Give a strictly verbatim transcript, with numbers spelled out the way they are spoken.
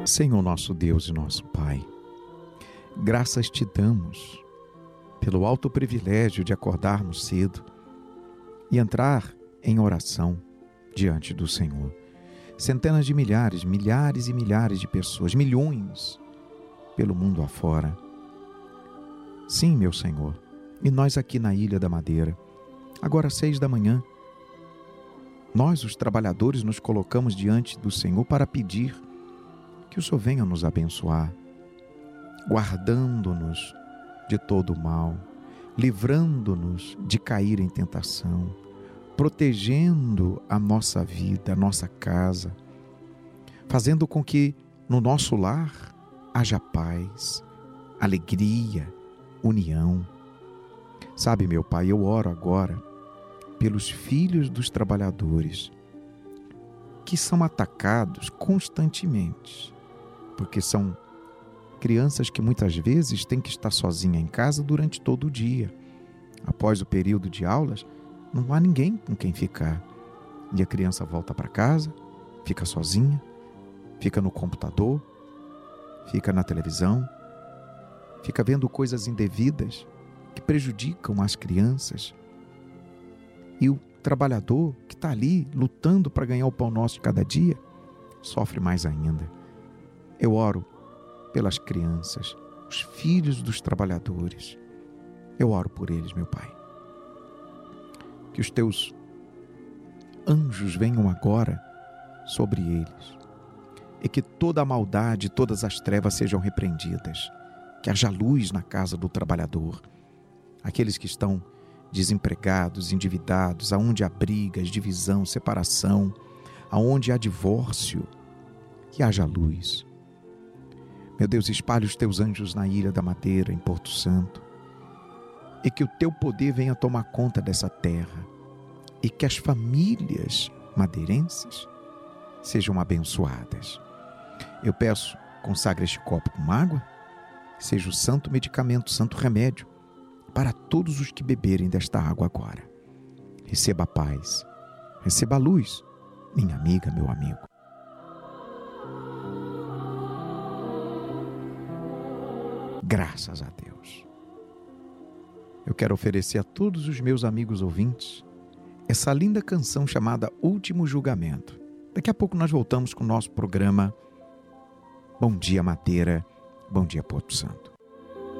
Senhor nosso Deus e nosso Pai, graças te damos pelo alto privilégio de acordarmos cedo e entrar em oração diante do Senhor. Centenas de milhares, milhares e milhares de pessoas, milhões pelo mundo afora. Sim, meu Senhor, e nós aqui na Ilha da Madeira, agora às seis da manhã, nós, os trabalhadores, nos colocamos diante do Senhor para pedir que o Senhor venha nos abençoar, guardando-nos de todo o mal, livrando-nos de cair em tentação, protegendo a nossa vida, a nossa casa, fazendo com que no nosso lar haja paz, alegria, união. Sabe, meu Pai, eu oro agora pelos filhos dos trabalhadores que são atacados constantemente, porque são crianças que muitas vezes têm que estar sozinha em casa durante todo o dia. Após o período de aulas, não há ninguém com quem ficar. E a criança volta para casa, fica sozinha, fica no computador, fica na televisão, fica vendo coisas indevidas que prejudicam as crianças. E o trabalhador que está ali lutando para ganhar o pão nosso de cada dia, sofre mais ainda. Eu oro pelas crianças, os filhos dos trabalhadores. Eu oro por eles, meu Pai. Que os teus anjos venham agora sobre eles e que toda a maldade, todas as trevas sejam repreendidas. Que haja luz na casa do trabalhador. Aqueles que estão desempregados, endividados, aonde há brigas, divisão, separação, aonde há divórcio, que haja luz. Meu Deus, espalhe os teus anjos na Ilha da Madeira, em Porto Santo, e que o teu poder venha tomar conta dessa terra, e que as famílias madeirenses sejam abençoadas. Eu peço, consagre este copo com água, que seja o santo medicamento, santo remédio, para todos os que beberem desta água agora. Receba a paz, receba a luz, minha amiga, meu amigo. Graças a Deus. Eu quero oferecer a todos os meus amigos ouvintes essa linda canção chamada Último Julgamento. Daqui a pouco nós voltamos com o nosso programa Bom Dia Madeira, Bom Dia Porto Santo.